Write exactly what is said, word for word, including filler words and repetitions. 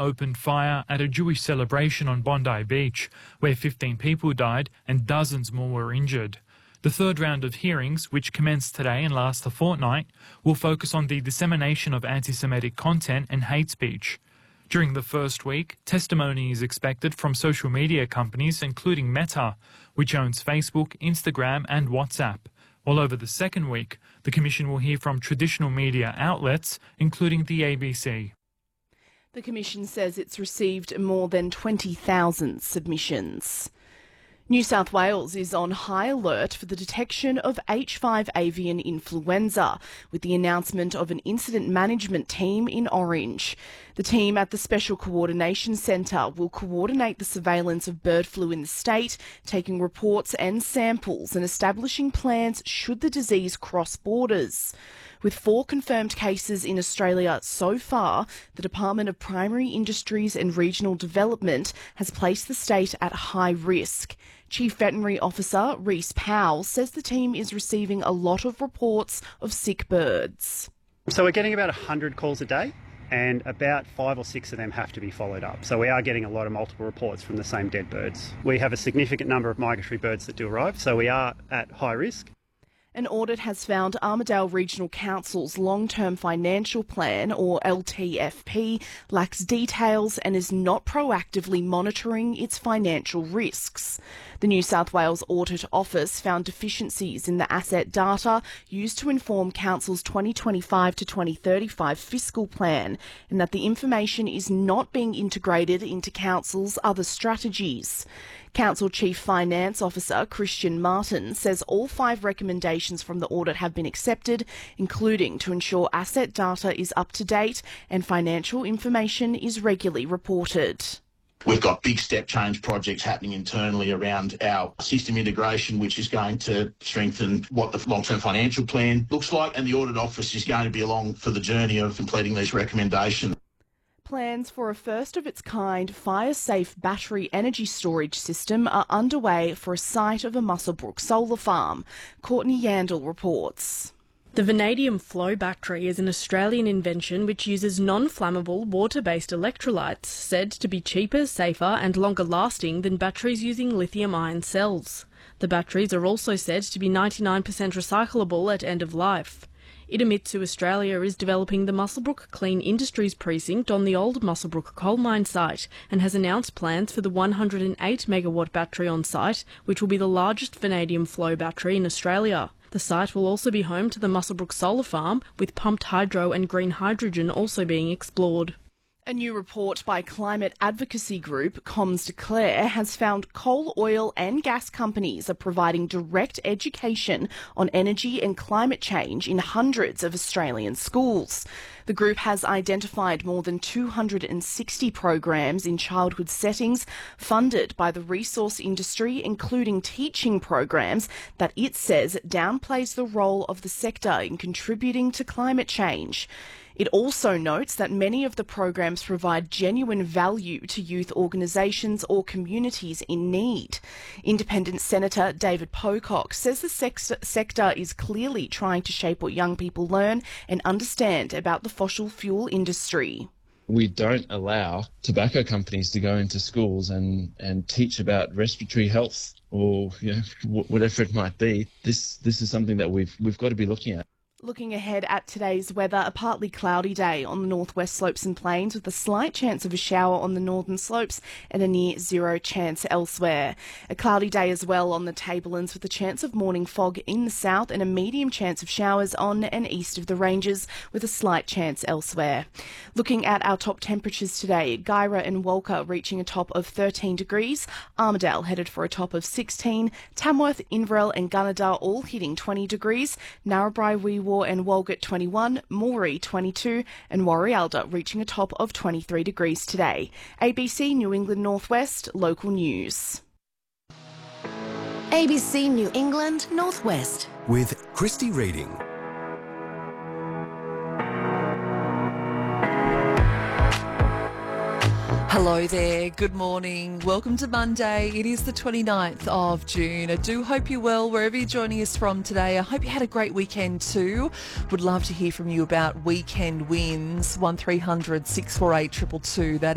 opened fire at a Jewish celebration on Bondi Beach, where fifteen people died and dozens more were injured. The third round of hearings, which commenced today and lasts a fortnight, will focus on the dissemination of anti-Semitic content and hate speech. During the first week, testimony is expected from social media companies including Meta, which owns Facebook, Instagram and WhatsApp. While over the second week, the Commission will hear from traditional media outlets, including the A B C. The Commission says it's received more than twenty thousand submissions. New South Wales is on high alert for the detection of H five avian influenza, with the announcement of an incident management team in Orange. The team at the Special Coordination Centre will coordinate the surveillance of bird flu in the state, taking reports and samples and establishing plans should the disease cross borders. With four confirmed cases in Australia so far, the Department of Primary Industries and Regional Development has placed the state at high risk. Chief Veterinary Officer Rhys Powell says the team is receiving a lot of reports of sick birds. So we're getting about one hundred calls a day, and about five or six of them have to be followed up. So we are getting a lot of multiple reports from the same dead birds. We have a significant number of migratory birds that do arrive, so we are at high risk. An audit has found Armidale Regional Council's long-term financial plan, or L T F P, lacks details and is not proactively monitoring its financial risks. The New South Wales Audit Office found deficiencies in the asset data used to inform Council's twenty twenty-five to twenty thirty-five fiscal plan, and that the information is not being integrated into Council's other strategies. Council Chief Finance Officer Christian Martin says all five recommendations from the audit have been accepted, including to ensure asset data is up to date and financial information is regularly reported. We've got big step change projects happening internally around our system integration, which is going to strengthen what the long-term financial plan looks like, and the Audit Office is going to be along for the journey of completing these recommendations. Plans for a first-of-its-kind fire-safe battery energy storage system are underway for a site of a Muswellbrook solar farm. Courtney Yandel reports. The vanadium flow battery is an Australian invention which uses non-flammable water-based electrolytes, said to be cheaper, safer and longer lasting than batteries using lithium-ion cells. The batteries are also said to be ninety-nine percent recyclable at end of life. Idemitsu Australia is developing the Muswellbrook Clean Industries precinct on the old Muswellbrook coal mine site and has announced plans for the one hundred eight megawatt battery on site, which will be the largest vanadium flow battery in Australia. The site will also be home to the Muswellbrook solar farm, with pumped hydro and green hydrogen also being explored. A new report by climate advocacy group Comms Declare has found coal, oil and gas companies are providing direct education on energy and climate change in hundreds of Australian schools. The group has identified more than two hundred sixty programs in childhood settings funded by the resource industry, including teaching programs that it says downplays the role of the sector in contributing to climate change. It also notes that many of the programs provide genuine value to youth organisations or communities in need. Independent Senator David Pocock says the sex- sector is clearly trying to shape what young people learn and understand about the fossil fuel industry. We don't allow tobacco companies to go into schools and, and teach about respiratory health or, you know, whatever it might be. This this is something that we've we've got to be looking at. Looking ahead at today's weather, a partly cloudy day on the northwest slopes and plains with a slight chance of a shower on the northern slopes and a near zero chance elsewhere. A cloudy day as well on the tablelands with a chance of morning fog in the south and a medium chance of showers on and east of the ranges with a slight chance elsewhere. Looking at our top temperatures today, Guyra and Walker reaching a top of thirteen degrees, Armidale headed for a top of sixteen, Tamworth, Inverell and Gunnedah all hitting twenty degrees, Narrabri, Wee and Walgett twenty-one, Moree twenty-two and Warrialda reaching a top of twenty-three degrees today. A B C New England Northwest Local News. A B C New England Northwest with Christy Reading. Hello there, good morning. Welcome to Monday. It is the twenty-ninth of June. I do hope you're well wherever you're joining us from today. I hope you had a great weekend too. Would love to hear from you about weekend wins. one three hundred six four eight two two two. That